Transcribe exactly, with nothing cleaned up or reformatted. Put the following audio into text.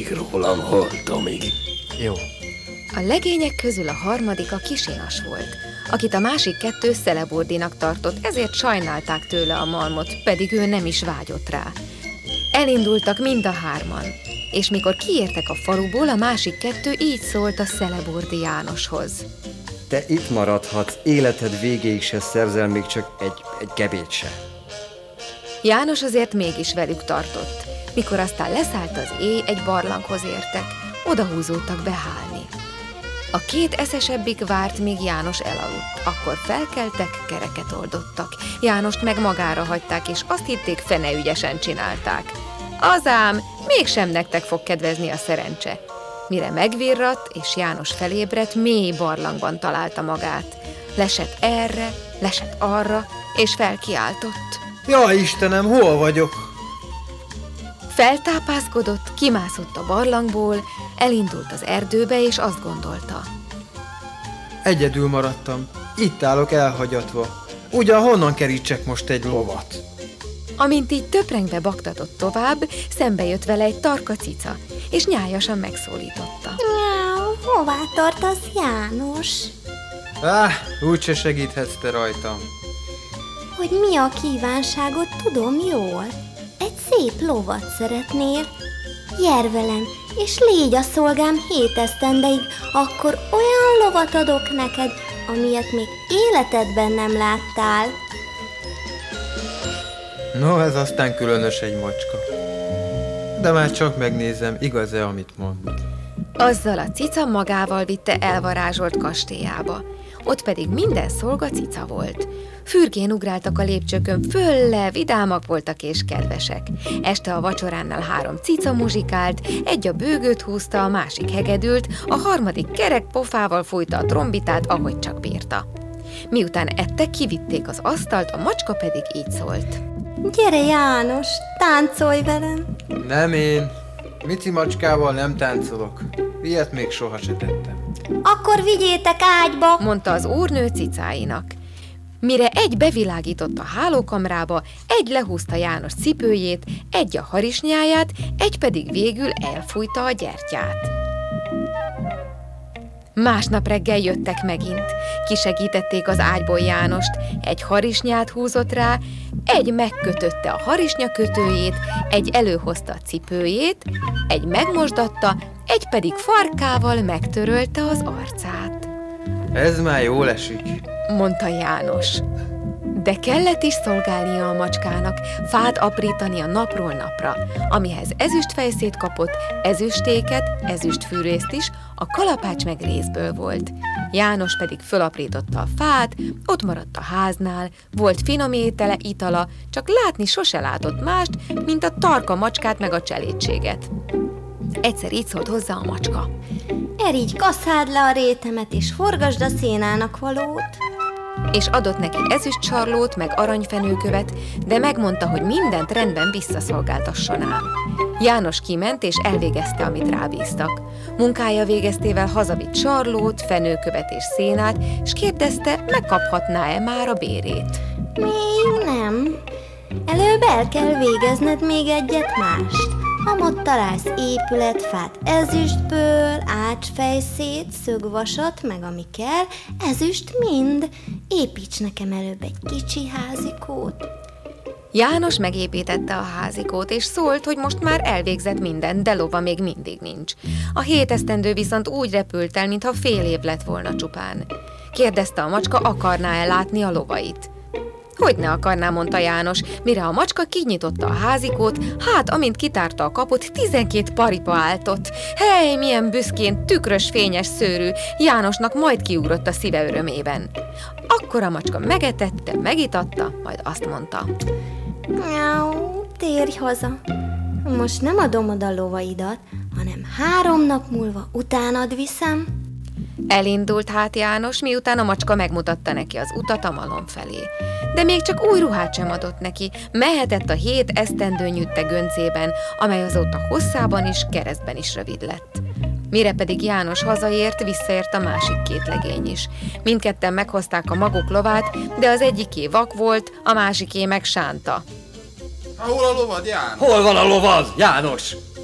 még rólam, hol, Tomig? Jó. A legények közül a harmadik a Kisinas volt, akit a másik kettő Celebordinak tartott, ezért sajnálták tőle a malmot, pedig ő nem is vágyott rá. Elindultak mind a hárman, és mikor kiértek a faluból, a másik kettő így szólt a Celebordi Jánoshoz. Te itt maradhatsz, életed végéig se szerzel még csak egy, egy gebét se. János azért mégis velük tartott. Mikor aztán leszállt az éj, egy barlanghoz értek, odahúzódtak behálni. A két eszesebbik várt, míg János elaludt, akkor felkeltek, kereket oldottak. Jánost meg magára hagyták, és azt hitték, fene ügyesen csinálták. Azám, mégsem nektek fog kedvezni a szerencse. Mire megvirradt, és János felébredt, mély barlangban találta magát. Lesett erre, lesett arra, és felkiáltott. Jaj, Istenem, hol vagyok? Feltápászkodott, kimászott a barlangból, elindult az erdőbe, és azt gondolta. Egyedül maradtam. Itt állok elhagyatva. Ugyan honnan kerítsek most egy lovat? Amint így töprengve baktatott tovább, szembe jött vele egy tarka cica, és nyájasan megszólította. Nyáu, hová tartasz, János? Áh, úgyse segíthetsz te rajtam. Hogy mi a kívánságot, tudom jól. Egy szép lovat szeretnél. Jár velem, és légy a szolgám hét esztendeig, akkor olyan lovat adok neked, amilyet még életedben nem láttál. No, ez aztán különös egy macska. De már csak megnézem, igaz-e, amit mond. Azzal a cica magával vitte elvarázsolt kastélyába. Ott pedig minden szolga cica volt. Fürgén ugráltak a lépcsőkön fölle, vidámak voltak és kedvesek. Este a vacsoránál három cica muzsikált, egy a bőgőt húzta, a másik hegedült, a harmadik kerek pofával fújta a trombitát, ahogy csak bírta. Miután ettek, kivitték az asztalt, a macska pedig így szólt. Gyere, János, táncolj velem! Nem én. Mici macskával nem táncolok. Ilyet még soha se tettem. Akkor vigyétek ágyba! Mondta az úrnő cicáinak. Mire egy bevilágított a hálókamrába, egy lehúzta János cipőjét, egy a harisnyáját, egy pedig végül elfújta a gyertyát. Másnap reggel jöttek megint. Kisegítették az ágyból Jánost, egy harisnyát húzott rá, egy megkötötte a harisnya kötőjét, egy előhozta a cipőjét, egy megmosdatta, egy pedig farkával megtörölte az arcát. Ez már jól esik, Mondta János. De kellett is szolgálnia a macskának, fát aprítani a napról napra, amihez ezüstfejszét kapott, ezüstéket, ezüstfűrészt is, a kalapács meg rézből volt. János pedig fölaprította a fát, ott maradt a háznál, volt finom étele, itala, csak látni sose látott mást, mint a tarka macskát meg a cselédséget. Egyszer így szólt hozzá a macska. Erígy kaszáld le a rétemet, és forgasd a szénának valót. És adott neki ezüstcsarlót, meg aranyfenőkövet, de megmondta, hogy mindent rendben visszaszolgáltasson ám. János kiment, és elvégezte, amit rábíztak. Munkája végeztével hazavitt sarlót, fenőkövet és szénát, és kérdezte, megkaphatná-e már a bérét. Még nem. Előbb el kell végezned még egyet mást. Amott találsz épületfát ezüstből, ácsfejszét, szögvasat, meg ami kell, ezüst mind. Építs nekem előbb egy kicsi házikót. János megépítette a házikót, és szólt, hogy most már elvégzett mindent, de lova még mindig nincs. A hét esztendő viszont úgy repült el, mintha fél év lett volna csupán. Kérdezte a macska, akarná-e látni a lovait. Hogy ne akarná, mondta János, mire a macska kinyitotta a házikót, hát amint kitárta a kaput, tizenkét paripa állt ott. Hely, milyen büszkén, tükrös, fényes szőrű, Jánosnak majd kiugrott a szíve örömében. Akkor a macska megetette, megitatta, majd azt mondta. Nyáu, térj haza. Most nem adom oda lovaidat, hanem három nap múlva utánad viszem. Elindult hát János, miután a macska megmutatta neki az utat a malom felé. De még csak új ruhát sem adott neki, mehetett a hét esztendő nyütte göncében, amely azóta hosszában is, keresztben is rövid lett. Mire pedig János hazaért, visszaért a másik két legény is. Mindketten meghozták a maguk lovát, de az egyiké vak volt, a másiké meg sánta. Hol a lovad, János? Hol van a lovad, János?